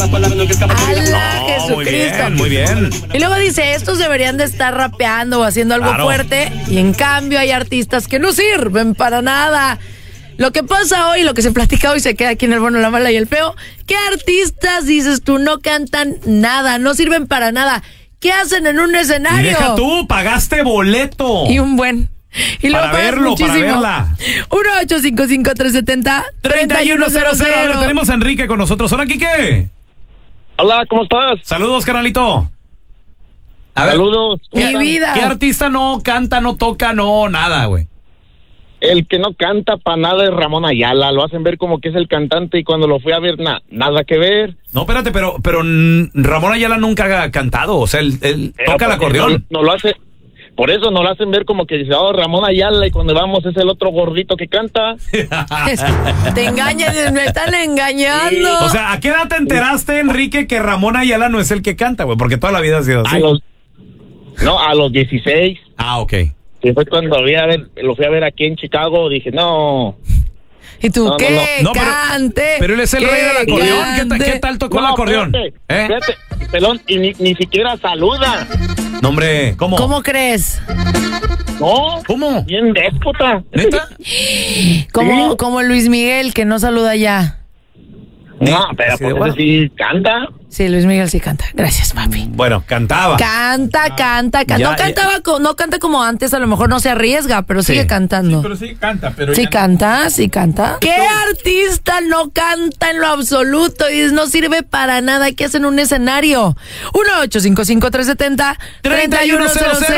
¡Hala, Jesucristo! Muy bien. Y luego dice, estos deberían de estar rapeando o haciendo algo fuerte, y en cambio hay artistas que no sirven para nada. Lo que pasa hoy, lo que se platica hoy se queda aquí en el bueno, la mala y el feo. ¿Qué artistas, dices tú, no cantan nada, no sirven para nada? ¿Qué hacen en un escenario? Y deja tú, pagaste boleto. Y un buen. Y luego para verlo, muchísimo. para verla. 1-855-370-3100. Tenemos a Enrique con nosotros. Hola, Quique. Hola, ¿cómo estás? Saludos, carnalito. A ver, Saludos. Mi vida. ¿qué artista no canta, no toca, no nada, güey? El que no canta para nada es Ramón Ayala. Lo hacen ver como que es el cantante y cuando lo fui a ver, nada que ver. No, espérate, pero Ramón Ayala nunca ha cantado. O sea, él toca el acordeón. No lo hace. Por eso no lo hacen ver como que dice, Ramón Ayala, y cuando vamos es el otro gordito que canta. Te engañan, me están engañando. O sea, ¿a qué edad te enteraste, Enrique, que Ramón Ayala no es el que canta, güey? Porque toda la vida ha sido así. A los 16. Ah, ok. Y fue cuando lo fui a ver aquí en Chicago, dije, no. ¿Y tú qué? No, ¡Cante! pero él es el rey del acordeón. ¿Qué tal tocó el acordeón? Espérate, pelón, y ni siquiera saluda. No, hombre, ¿cómo? ¿Cómo crees? No. ¿Cómo? Bien déspota. ¿Neta? Como Luis Miguel, que no saluda ya. No, pero pues ese sí canta. Sí, Luis Miguel sí canta. Gracias, papi. Bueno, cantaba. Canta. Ya, No canta como antes, a lo mejor no se arriesga, pero sigue cantando. Sí, pero sí canta, pero Sí ya canta. ¿Qué artista no canta en lo absoluto y no sirve para nada? ¿Qué hace en un escenario? 1-855-370-3100.